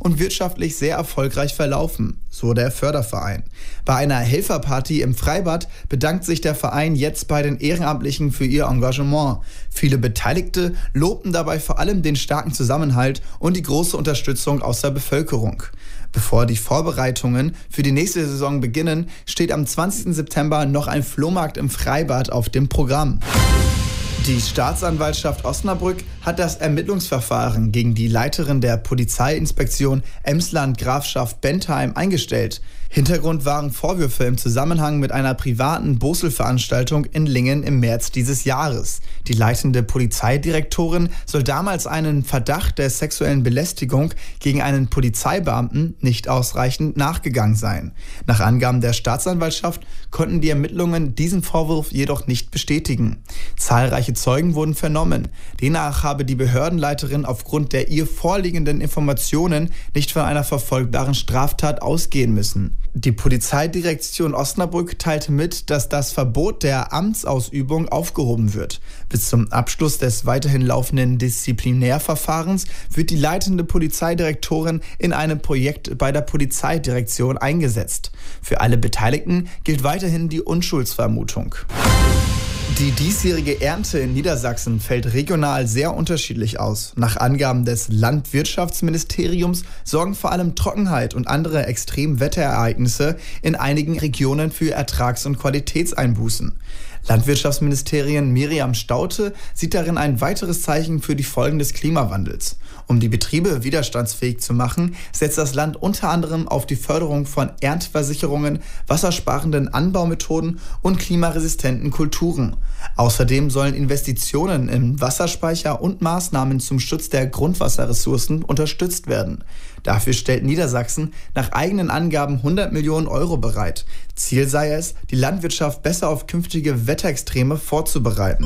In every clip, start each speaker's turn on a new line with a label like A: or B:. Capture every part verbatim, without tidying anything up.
A: und wirtschaftlich sehr erfolgreich verlaufen, so der Förderverein. Bei einer Helferparty im Freibad bedankt sich der Verein jetzt bei den Ehrenamtlichen für ihr Engagement. Viele Beteiligte lobten dabei vor allem den starken Zusammenhalt und die große Unterstützung aus der Bevölkerung. Bevor die Vorbereitungen für die nächste Saison beginnen, steht am zwanzigsten September noch ein Flohmarkt im Freibad auf dem Programm. Die Staatsanwaltschaft Osnabrück hat das Ermittlungsverfahren gegen die Leiterin der Polizeiinspektion Emsland-Grafschaft Bentheim eingestellt. Hintergrund waren Vorwürfe im Zusammenhang mit einer privaten Boselveranstaltung in Lingen im März dieses Jahres. Die leitende Polizeidirektorin soll damals einen Verdacht der sexuellen Belästigung gegen einen Polizeibeamten nicht ausreichend nachgegangen sein. Nach Angaben der Staatsanwaltschaft konnten die Ermittlungen diesen Vorwurf jedoch nicht bestätigen. Zahlreiche Zeugen wurden vernommen. Demnach habe die Behördenleiterin aufgrund der ihr vorliegenden Informationen nicht von einer verfolgbaren Straftat ausgehen müssen. Die Polizeidirektion Osnabrück teilte mit, dass das Verbot der Amtsausübung aufgehoben wird. Bis zum Abschluss des weiterhin laufenden Disziplinärverfahrens wird die leitende Polizeidirektorin in einem Projekt bei der Polizeidirektion eingesetzt. Für alle Beteiligten gilt weiterhin die Unschuldsvermutung. Die diesjährige Ernte in Niedersachsen fällt regional sehr unterschiedlich aus. Nach Angaben des Landwirtschaftsministeriums sorgen vor allem Trockenheit und andere Extremwetterereignisse in einigen Regionen für Ertrags- und Qualitätseinbußen. Landwirtschaftsministerin Miriam Staudte sieht darin ein weiteres Zeichen für die Folgen des Klimawandels. Um die Betriebe widerstandsfähig zu machen, setzt das Land unter anderem auf die Förderung von Ernteversicherungen, wassersparenden Anbaumethoden und klimaresistenten Kulturen. Außerdem sollen Investitionen in Wasserspeicher und Maßnahmen zum Schutz der Grundwasserressourcen unterstützt werden. Dafür stellt Niedersachsen nach eigenen Angaben hundert Millionen Euro bereit. Ziel sei es, die Landwirtschaft besser auf künftige Wetterextreme vorzubereiten.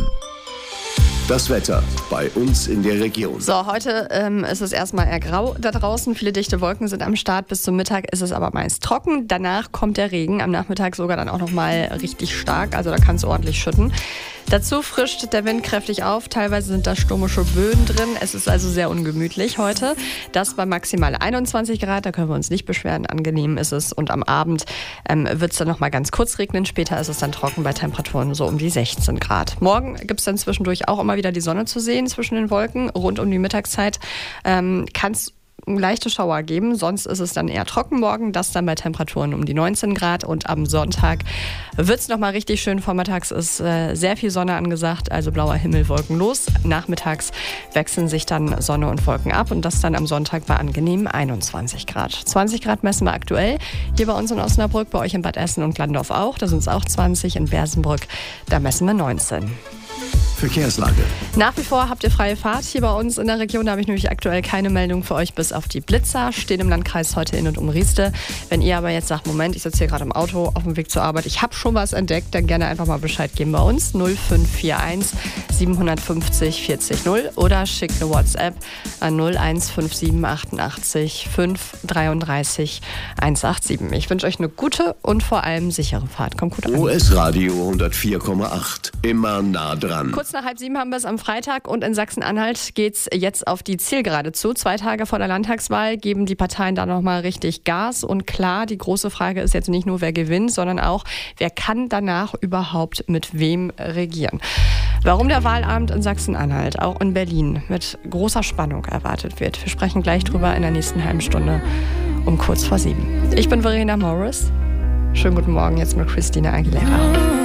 B: Das Wetter bei uns in der Region.
C: So, heute ähm, ist es erstmal eher grau da draußen. Viele dichte Wolken sind am Start. Bis zum Mittag ist es aber meist trocken. Danach kommt der Regen. Am Nachmittag sogar dann auch nochmal richtig stark. Also da kann es ordentlich schütten. Dazu frischt der Wind kräftig auf. Teilweise sind da stürmische Böen drin. Es ist also sehr ungemütlich heute. Das bei maximal einundzwanzig Grad. Da können wir uns nicht beschweren. Angenehm ist es. Und am Abend ähm, wird es dann nochmal ganz kurz regnen. Später ist es dann trocken bei Temperaturen so um die sechzehn Grad. Morgen gibt es dann zwischendurch auch immer wieder die Sonne zu sehen zwischen den Wolken. Rund um die Mittagszeit ähm, kann es leichte Schauer geben, sonst ist es dann eher trocken morgen, das dann bei Temperaturen um die neunzehn Grad und am Sonntag wird es nochmal richtig schön. Vormittags ist äh, sehr viel Sonne angesagt, also blauer Himmel, wolkenlos. Nachmittags wechseln sich dann Sonne und Wolken ab und das dann am Sonntag bei angenehmen einundzwanzig Grad. zwanzig Grad messen wir aktuell hier bei uns in Osnabrück, bei euch in Bad Essen und Glandorf auch, da sind es auch zwanzig, in Bersenbrück, da messen wir neunzehn.
B: Verkehrslage.
C: Nach wie vor habt ihr freie Fahrt hier bei uns in der Region. Da habe ich nämlich aktuell keine Meldung für euch bis auf die Blitzer. Stehen im Landkreis heute in und um Rieste. Wenn ihr aber jetzt sagt, Moment, ich sitze hier gerade im Auto auf dem Weg zur Arbeit, ich habe schon was entdeckt, dann gerne einfach mal Bescheid geben bei uns. null fünf vier eins sieben fünf null vierzig null oder schickt eine WhatsApp an null eins fünf sieben achtundachtzig fünf dreiunddreißig hundertsiebenundachtzig. Ich wünsche euch eine gute und vor allem sichere Fahrt. Kommt gut an.
B: U S-Radio hundertvier Komma acht. Immer nah dran.
C: Kurz nach halb sieben haben wir es am Freitag und in Sachsen-Anhalt geht es jetzt auf die Zielgerade zu. Zwei Tage vor der Landtagswahl geben die Parteien da nochmal richtig Gas. Und klar, die große Frage ist jetzt nicht nur, wer gewinnt, sondern auch, wer kann danach überhaupt mit wem regieren. Warum der Wahlabend in Sachsen-Anhalt, auch in Berlin, mit großer Spannung erwartet wird. Wir sprechen gleich drüber in der nächsten halben Stunde um kurz vor sieben. Ich bin Verena Morris. Schönen guten Morgen jetzt mit Christina Aguilera.